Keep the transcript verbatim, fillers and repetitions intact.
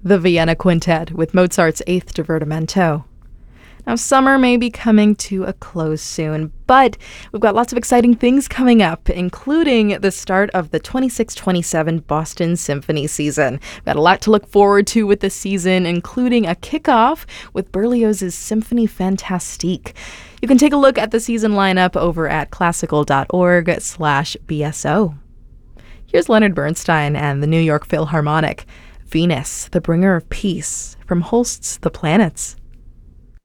the Vienna Quintet with Mozart's Eighth Divertimento. Now, summer may be coming to a close soon, but we've got lots of exciting things coming up, including the start of the twenty-six twenty-seven Boston Symphony season. We've got a lot to look forward to with this season, including a kickoff with Berlioz's Symphonie Fantastique. You can take a look at the season lineup over at classical.org slash BSO. Here's Leonard Bernstein and the New York Philharmonic, Venus, the Bringer of Peace, from Holst's The Planets.